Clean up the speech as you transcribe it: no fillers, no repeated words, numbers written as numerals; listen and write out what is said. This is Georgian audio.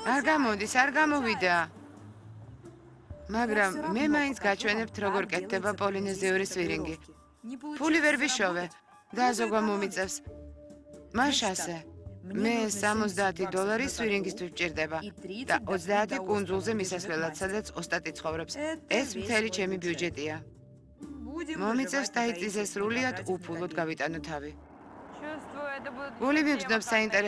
არ გამოდის, არ გამოვიდა. მაგრამ მე მაინც გაჩვენებთ, როგორ კეთდება პოლინეზიური სვირინგი. ფული ვერ ვიშოვე და ზოგვა მომიწევს. მაშასე. მე $60 სვირინგისთვის ვჭირდება და 30 კუნძულზე მისასვლელად, სადაც ოსტატი ცხოვრობს. ეს მთელი ჩემი ბიუჯეტია. მომიწევს და იწიზე სრულიად უფულოდ გავიტანო თავი. გული მიგრძნობს საინტერესო